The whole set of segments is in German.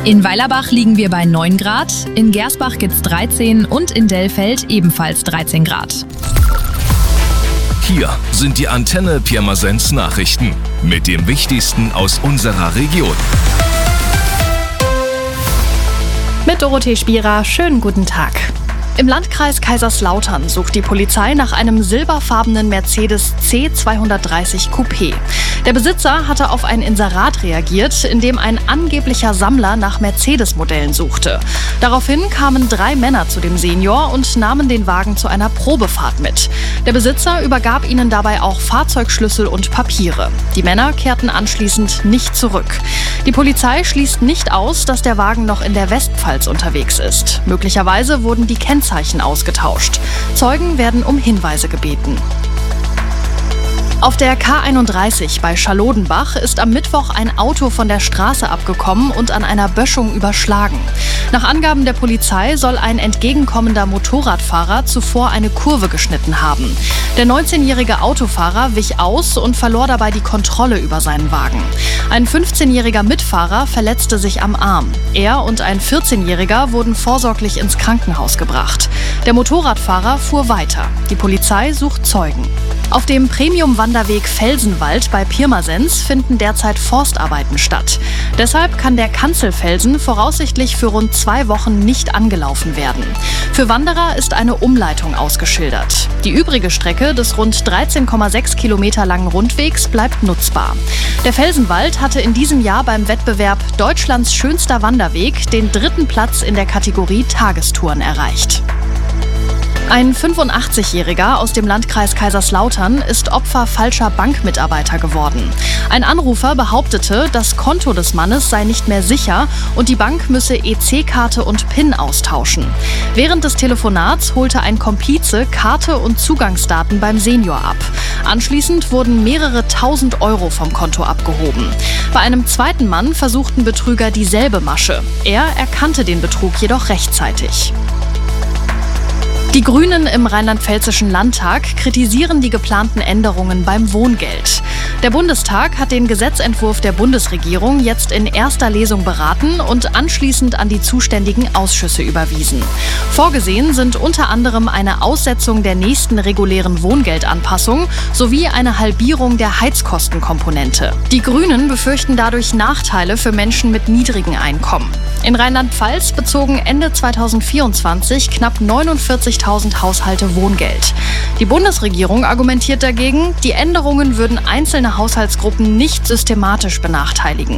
In Weilerbach liegen wir bei 9 Grad, in Gersbach gibt's 13 und in Dellfeld ebenfalls 13 Grad. Hier sind die Antenne Pirmasens Nachrichten mit dem Wichtigsten aus unserer Region. Mit Dorothee Spierer, schönen guten Tag. Im Landkreis Kaiserslautern sucht die Polizei nach einem silberfarbenen Mercedes C230 Coupé. Der Besitzer hatte auf ein Inserat reagiert, in dem ein angeblicher Sammler nach Mercedes-Modellen suchte. Daraufhin kamen 3 Männer zu dem Senior und nahmen den Wagen zu einer Probefahrt mit. Der Besitzer übergab ihnen dabei auch Fahrzeugschlüssel und Papiere. Die Männer kehrten anschließend nicht zurück. Die Polizei schließt nicht aus, dass der Wagen noch in der Westpfalz unterwegs ist. Möglicherweise wurden die Kennzeichen ausgetauscht. Zeugen werden um Hinweise gebeten. Auf der K31 bei Schalodenbach ist am Mittwoch ein Auto von der Straße abgekommen und an einer Böschung überschlagen. Nach Angaben der Polizei soll ein entgegenkommender Motorradfahrer zuvor eine Kurve geschnitten haben. Der 19-jährige Autofahrer wich aus und verlor dabei die Kontrolle über seinen Wagen. Ein 15-jähriger Mitfahrer verletzte sich am Arm. Er und ein 14-jähriger wurden vorsorglich ins Krankenhaus gebracht. Der Motorradfahrer fuhr weiter. Die Polizei sucht Zeugen. Auf dem Premium-Wanderweg Felsenwald bei Pirmasens finden derzeit Forstarbeiten statt. Deshalb kann der Kanzelfelsen voraussichtlich für rund 2 Wochen nicht angelaufen werden. Für Wanderer ist eine Umleitung ausgeschildert. Die übrige Strecke des rund 13,6 Kilometer langen Rundwegs bleibt nutzbar. Der Felsenwald hatte in diesem Jahr beim Wettbewerb Deutschlands schönster Wanderweg den 3. Platz in der Kategorie Tagestouren erreicht. Ein 85-Jähriger aus dem Landkreis Kaiserslautern ist Opfer falscher Bankmitarbeiter geworden. Ein Anrufer behauptete, das Konto des Mannes sei nicht mehr sicher und die Bank müsse EC-Karte und PIN austauschen. Während des Telefonats holte ein Komplize Karte und Zugangsdaten beim Senior ab. Anschließend wurden mehrere tausend Euro vom Konto abgehoben. Bei einem zweiten Mann versuchten Betrüger dieselbe Masche. Er erkannte den Betrug jedoch rechtzeitig. Die Grünen im rheinland-pfälzischen Landtag kritisieren die geplanten Änderungen beim Wohngeld. Der Bundestag hat den Gesetzentwurf der Bundesregierung jetzt in erster Lesung beraten und anschließend an die zuständigen Ausschüsse überwiesen. Vorgesehen sind unter anderem eine Aussetzung der nächsten regulären Wohngeldanpassung sowie eine Halbierung der Heizkostenkomponente. Die Grünen befürchten dadurch Nachteile für Menschen mit niedrigen Einkommen. In Rheinland-Pfalz bezogen Ende 2024 knapp 49.000 Haushalte Wohngeld. Die Bundesregierung argumentiert dagegen, die Änderungen würden einzelne Haushaltsgruppen nicht systematisch benachteiligen.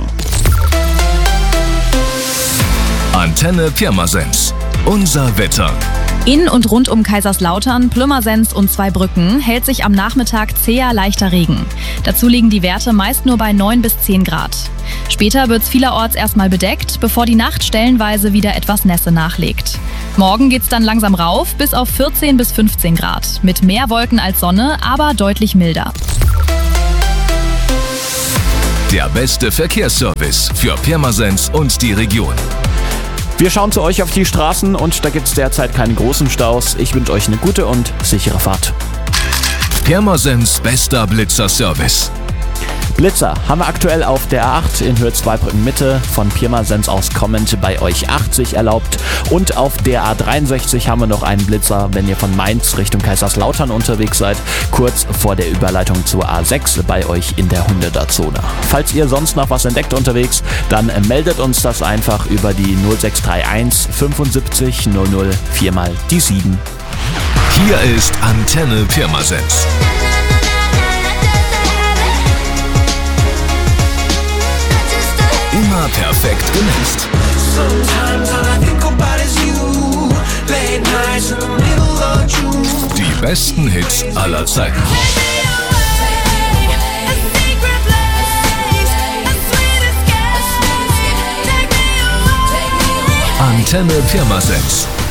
Antenne Pirmasens. Unser Wetter. In und rund um Kaiserslautern, Pirmasens und Zweibrücken hält sich am Nachmittag zäher leichter Regen. Dazu liegen die Werte meist nur bei 9 bis 10 Grad. Später wird's vielerorts erstmal bedeckt, bevor die Nacht stellenweise wieder etwas Nässe nachlegt. Morgen geht's dann langsam rauf bis auf 14 bis 15 Grad. Mit mehr Wolken als Sonne, aber deutlich milder. Der beste Verkehrsservice für Pirmasens und die Region. Wir schauen zu euch auf die Straßen und da gibt es derzeit keine großen Staus. Ich wünsche euch eine gute und sichere Fahrt. Pirmasens bester Blitzer-Service. Blitzer haben wir aktuell auf der A8 in Höhe Zweibrücken Mitte von Pirmasens aus kommend bei euch 80 erlaubt. Und auf der A63 haben wir noch einen Blitzer, wenn ihr von Mainz Richtung Kaiserslautern unterwegs seid, kurz vor der Überleitung zur A6 bei euch in der 100er-Zone. Falls ihr sonst noch was entdeckt unterwegs, dann meldet uns das einfach über die 0631 75 00 4 mal die 7. Hier ist Antenne Pirmasens. Immer perfekt gemixt. Die besten Hits aller Zeiten. Antenne Pirmasens.